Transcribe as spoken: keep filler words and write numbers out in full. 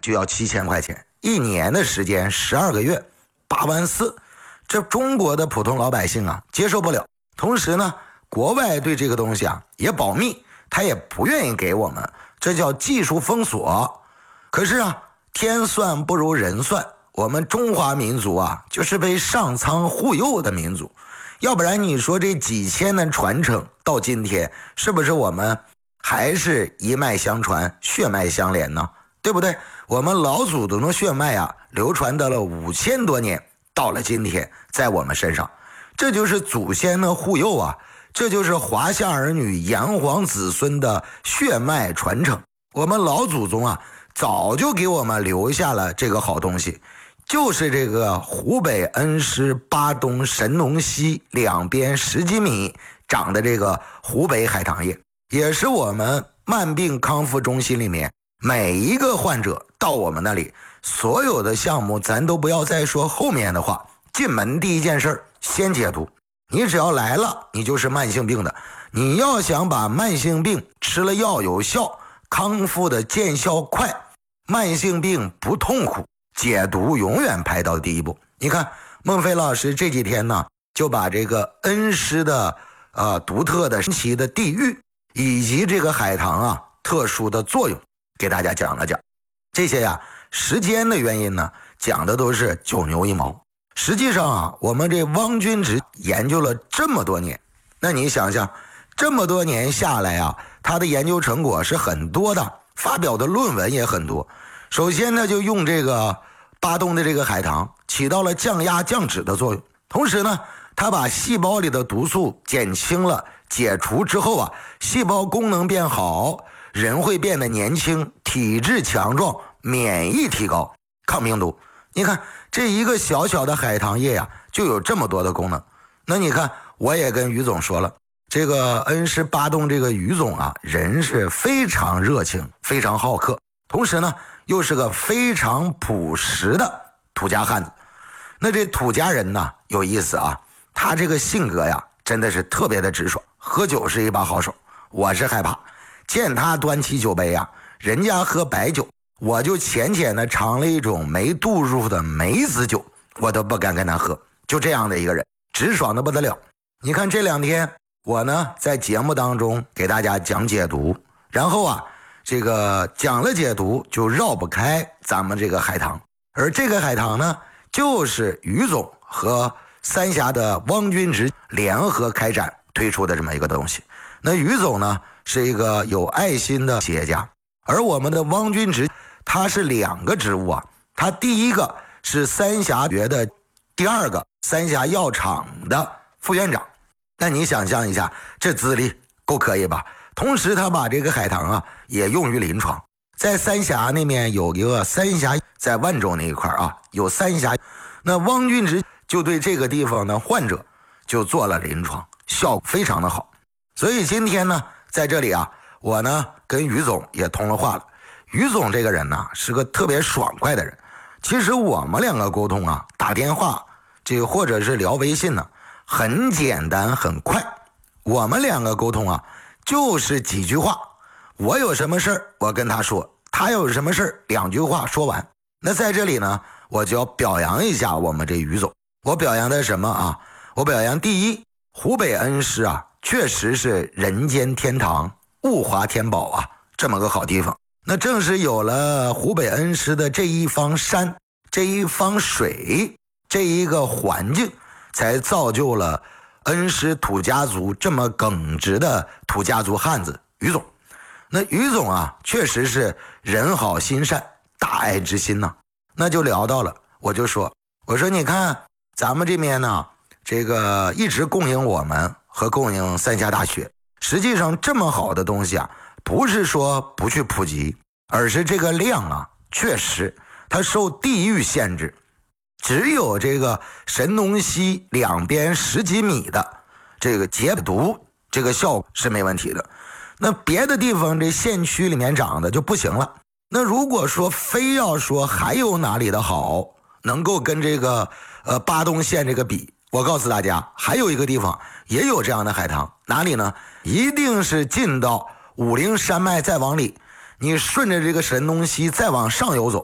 就要七千块钱，一年的时间十二个月八万四，这中国的普通老百姓啊接受不了。同时呢，国外对这个东西啊也保密，他也不愿意给我们，这叫技术封锁。可是啊，天算不如人算，我们中华民族啊就是被上苍护佑的民族，要不然你说这几千的传承到今天，是不是我们还是一脉相传，血脉相连呢？对不对？我们老祖宗的血脉啊流传到了五千多年，到了今天在我们身上，这就是祖先的护佑啊，这就是华夏儿女炎黄子孙的血脉传承。我们老祖宗啊早就给我们留下了这个好东西，就是这个湖北恩施巴东神农溪两边十几米长的这个湖北海棠叶，也是我们慢病康复中心里面每一个患者到我们那里，所有的项目咱都不要再说后面的话，进门第一件事先解毒。你只要来了，你就是慢性病的，你要想把慢性病吃了药有效，康复的见效快，慢性病不痛苦，解毒永远排到第一步。你看孟非老师这几天呢就把这个恩施的呃独特的神奇的地域以及这个海棠啊特殊的作用给大家讲了讲。这些呀时间的原因呢讲的都是九牛一毛。实际上啊，我们这汪君直研究了这么多年，那你想想这么多年下来啊，他的研究成果是很多的，发表的论文也很多。首先呢就用这个巴东的这个海棠起到了降压降脂的作用，同时呢他把细胞里的毒素减轻了，解除之后啊，细胞功能变好，人会变得年轻，体质强壮，免疫提高，抗病毒。你看这一个小小的海棠叶呀、啊，就有这么多的功能。那你看我也跟于总说了，这个恩施巴东这个于总啊，人是非常热情，非常好客，同时呢又是个非常朴实的土家汉子。那这土家人呢有意思啊，他这个性格呀真的是特别的直爽，喝酒是一把好手，我是害怕见他端起酒杯呀，人家喝白酒，我就浅浅的尝了一种没度入的梅子酒，我都不敢跟他喝，就这样的一个人，直爽的不得了。你看这两天我呢在节目当中给大家讲解毒，然后啊这个讲了解毒就绕不开咱们这个海棠，而这个海棠呢就是于总和三峡的汪君直联合开展推出的这么一个东西。那于总呢是一个有爱心的企业家，而我们的汪君直他是两个职务啊，他第一个是三峡学的，第二个三峡药厂的副院长。那你想象一下，这资历够可以吧？同时他把这个海棠啊也用于临床，在三峡那边有一个三峡，在万州那一块啊有三峡，那汪君直就对这个地方的患者就做了临床，效果非常的好。所以今天呢在这里啊，我呢跟于总也通了话了。于总这个人呢是个特别爽快的人，其实我们两个沟通啊，打电话这个或者是聊微信呢很简单很快，我们两个沟通啊就是几句话，我有什么事儿我跟他说，他有什么事儿两句话说完。那在这里呢我就要表扬一下我们这于总，我表扬的什么啊？我表扬第一，湖北恩施啊确实是人间天堂，物华天宝啊，这么个好地方。那正是有了湖北恩施的这一方山，这一方水，这一个环境，才造就了恩施土家族这么耿直的土家族汉子于总。那于总啊确实是人好心善，大爱之心呐、啊。那就聊到了，我就说我说你看咱们这边呢这个一直供应我们和供应三峡大学，实际上这么好的东西啊，不是说不去普及，而是这个量啊确实它受地域限制，只有这个神农溪两边十几米的这个解毒这个效果是没问题的，那别的地方这县区里面长的就不行了。那如果说非要说还有哪里的好能够跟这个呃巴东县这个比，我告诉大家还有一个地方也有这样的海棠，哪里呢？一定是进到武陵山脉再往里，你顺着这个神农溪再往上游走，